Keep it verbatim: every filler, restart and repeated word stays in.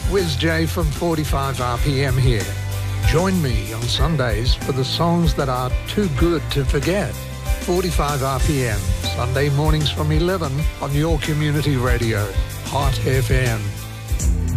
Wiz J from forty-five R P M here. Join me on Sundays for the songs that are too good to forget. forty-five R P M, Sunday mornings from eleven on your community radio, Hot F M.